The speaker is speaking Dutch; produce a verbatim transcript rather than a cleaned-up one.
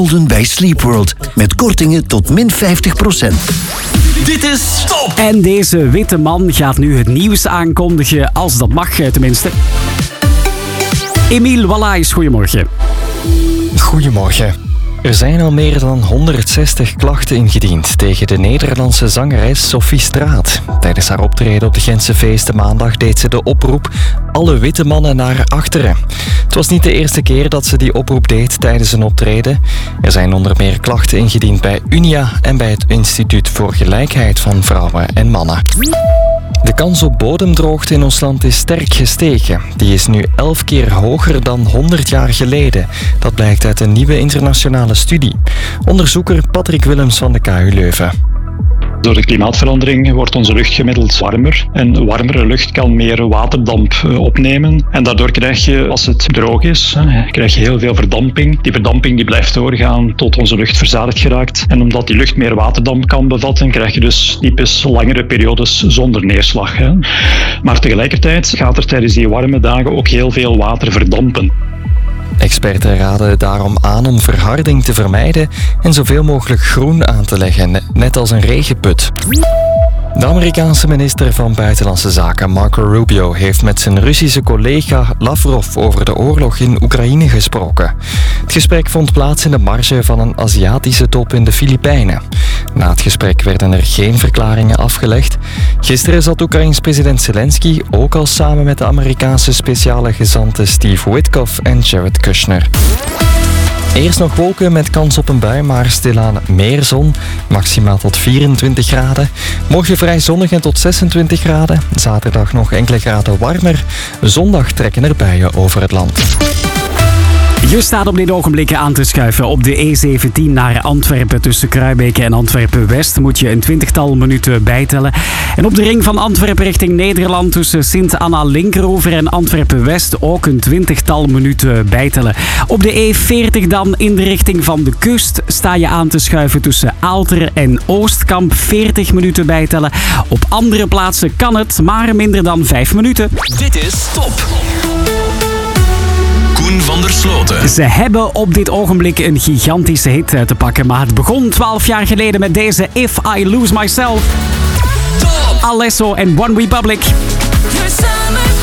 bij Sleepworld. Met kortingen tot min vijftig procent. Dit is Top! En deze witte man gaat nu het nieuws aankondigen, als dat mag tenminste. Emiel Wallaes, goedemorgen. Goedemorgen. Er zijn al meer dan honderdzestig klachten ingediend tegen de Nederlandse zangeres Sophie Straat. Tijdens haar optreden op de Gentse feesten maandag deed ze de oproep alle witte mannen naar achteren. Het was niet de eerste keer dat ze die oproep deed tijdens een optreden. Er zijn onder meer klachten ingediend bij Unia en bij het Instituut voor Gelijkheid van Vrouwen en Mannen. De kans op bodemdroogte in ons land is sterk gestegen. Die is nu elf keer hoger dan honderd jaar geleden. Dat blijkt uit een nieuwe internationale studie. Onderzoeker Patrick Willems van de K U Leuven. Door de klimaatverandering wordt onze lucht gemiddeld warmer. En warmere lucht kan meer waterdamp opnemen. En daardoor krijg je, als het droog is, krijg je heel veel verdamping. Die verdamping die blijft doorgaan tot onze lucht verzadigd geraakt. En omdat die lucht meer waterdamp kan bevatten, krijg je dus typisch langere periodes zonder neerslag. Maar tegelijkertijd gaat er tijdens die warme dagen ook heel veel water verdampen. Experten raden daarom aan om verharding te vermijden en zoveel mogelijk groen aan te leggen, net als een regenput. De Amerikaanse minister van Buitenlandse Zaken Marco Rubio heeft met zijn Russische collega Lavrov over de oorlog in Oekraïne gesproken. Het gesprek vond plaats in de marge van een Aziatische top in de Filipijnen. Na het gesprek werden er geen verklaringen afgelegd. Gisteren zat Oekraïns president Zelensky ook al samen met de Amerikaanse speciale gezanten Steve Witkoff en Jared Kushner. Eerst nog wolken met kans op een bui, maar stilaan meer zon. Maximaal tot vierentwintig graden. Morgen vrij zonnig en tot zesentwintig graden. Zaterdag nog enkele graden warmer. Zondag trekken er buien over het land. Je staat op dit ogenblik aan te schuiven op de E zeventien naar Antwerpen. Tussen Kruibeke en Antwerpen-West moet je een twintigtal minuten bijtellen. En op de ring van Antwerpen richting Nederland tussen Sint-Anna-Linkeroever en Antwerpen-West ook een twintigtal minuten bijtellen. Op de E veertig dan in de richting van de kust sta je aan te schuiven tussen Aalter en Oostkamp. veertig minuten bijtellen. Op andere plaatsen kan het, maar minder dan vijf minuten. Dit is Top! Koen van der Sloten. Ze hebben op dit ogenblik een gigantische hit te pakken, maar het begon twaalf jaar geleden met deze If I Lose Myself. Top! Alesso en One Republic. Your summer